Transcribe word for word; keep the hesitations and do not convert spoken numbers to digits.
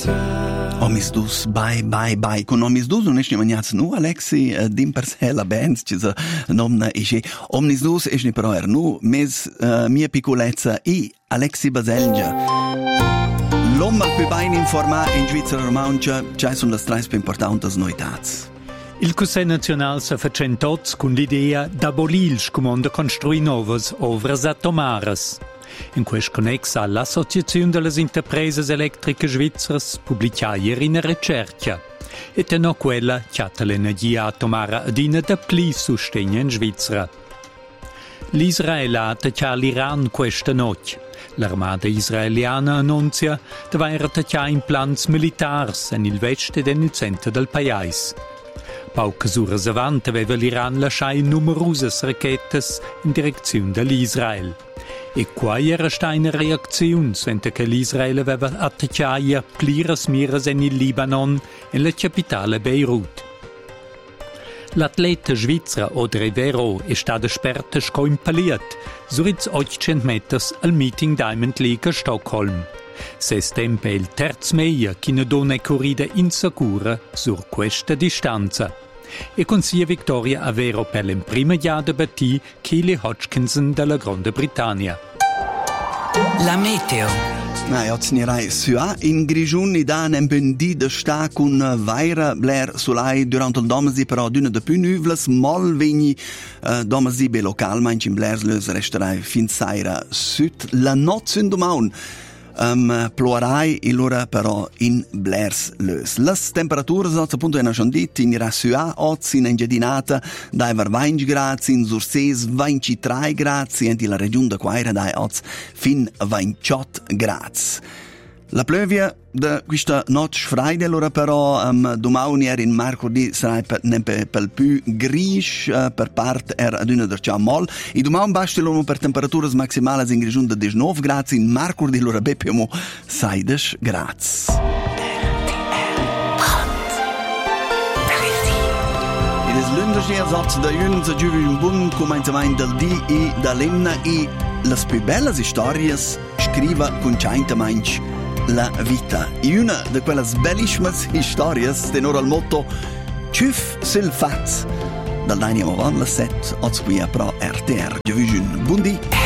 Omis dus, bye, bye, bye. Con omis dus non esce maniaz nu, Alexi, dim per se la band, ci sa nomna isce. Omnis dus esce però er nu, mes uh, mia piccolezza i Alexi Baselgia. L'uomo più ben informato in Svizzera Romancia, c'è sono le tre più importanti novità. Il Consiglio nazionale si faccia tots con l'idea d'abolire il comando costruire nuove opere atomare. In questo connesso l'Associazione delle Interprises Elettriche Svizzere pubblicò ieri una ricerca. E tenò quella che l'energia atomare adina da più sostegno in Svizzera. L'Israele ha attaccato l'Iran questa notte. L'armata israeliana annuncia di aver attaccato in plani militari nel vest e nel centro del paese. Poche ore avanti aveva l'Iran lasciato numerose racchette in direzione dell'Israele. E qua era stata una reazione, sente che l'Israele aveva attaccato plires miras nel Libanon e la capitale Beirut. L'atleta svizzera Audrey Vero è stata sperta scoimpaliert, surit ottocento metri al Meeting Diamond League a Stockholm. Se stempe il terzo meglio che ne dona corrida insicura su questa distanza. E con sia vittoria a Vero per la prima giada battì Keely Hodgkinson della Grande Britannia. La meteo. Na, ja, znierai sua in Grigioni da un bendi de sta con vaira bler sulai durante il domesi però d'una de più nuvles mol vegni uh, domesi be local ma in blers lös resterai fin saira sud la notte in domaun. Um, plorai il ora però in blers lös. Las temperaturas oz appunto è schon dit in Rasua oz in Engiadinata dai var venti gradi in Surses ventitré gradi e in la regione de Quaira dai oz fin ventotto gradi. La pluvia da questa notte Friday allora però um, domani era in mercoledì sarà per, per, per più grish uh, per parte era ad una dercia mol e domani basta l'uomo per temperature maximali in regione da diciannove gradi in mercoledì allora beppiamo sedici gradi. Ed è lunedì esatto da un a giuvi un buon commentamento del D e dall'emna e le più belle storie scriva con cento manch la vita. E una di quelle bellissime storie tenora al motto Ciuf sil fat dal Daniel Van la set, oz qui a pro R T R. Buondì.